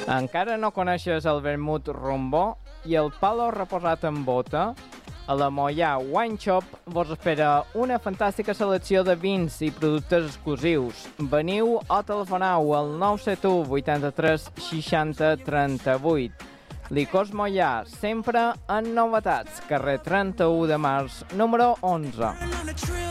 Encara no coneixes el vermut rombó i el palo reposat en bota? A la Mollà Wine Shop vos espera una fantàstica selecció de vins i productes exclusius. Veniu o telefoneu al 971 83 60 38. Licors Mollà, sempre en novetats. Carrer 31 de març, número 11.